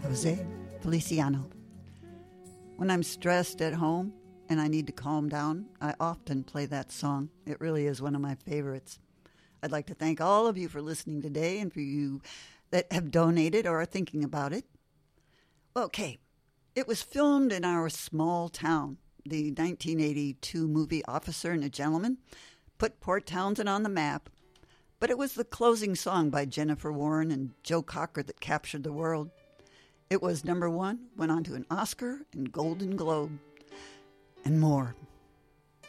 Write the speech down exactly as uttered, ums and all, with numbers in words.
Jose Feliciano. When I'm stressed at home and I need to calm down, I often play that song. It really is one of my favorites. I'd like to thank all of you for listening today and for you that have donated or are thinking about it. Okay, it was filmed in our small town. The nineteen eighty-two movie Officer and a Gentleman put Port Townsend on the map, but it was the closing song by Jennifer Warren and Joe Cocker that captured the world. It was number one, went on to an Oscar and Golden Globe, and more.